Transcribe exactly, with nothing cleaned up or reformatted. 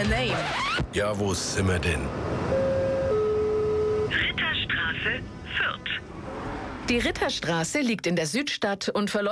a name. Ja, wo sind wir denn? Ritterstraße, Fürth. Die Ritterstraße liegt in der Südstadt und verläuft